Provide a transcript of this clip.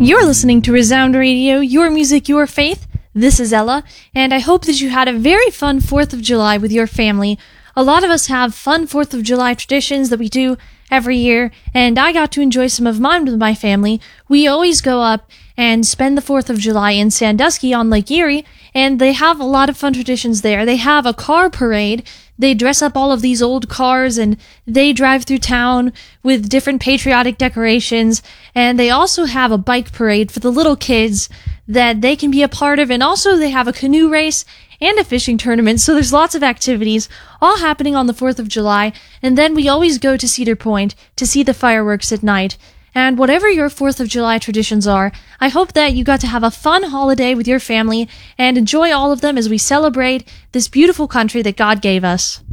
You're listening to Resound Radio, your music, your faith. This is Ella, and I hope that you had a very fun 4th of July with your family. A lot of us have fun 4th of July traditions that we do every year, and I got to enjoy some of mine with my family. We always go up and spend the 4th of July in Sandusky on Lake Erie, and they have a lot of fun traditions there. They have a car parade. They dress up all of these old cars and they drive through town with different patriotic decorations. And they also have a bike parade for the little kids that they can be a part of. And also they have a canoe race and a fishing tournament. So there's lots of activities all happening on the 4th of July. And then we always go to Cedar Point to see the fireworks at night. And whatever your 4th of July traditions are, I hope that you got to have a fun holiday with your family and enjoy all of them as we celebrate this beautiful country that God gave us.